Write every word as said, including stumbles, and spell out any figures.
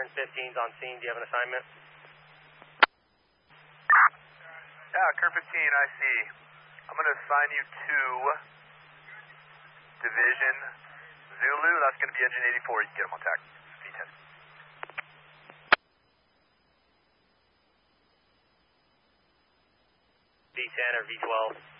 fifteen's on scene. Do you have an assignment? Yeah, Kern fifteen, I see. I'm going to assign you to Division Zulu. That's going to be engine eighty-four. You can get him on tack. V ten. V ten or V twelve?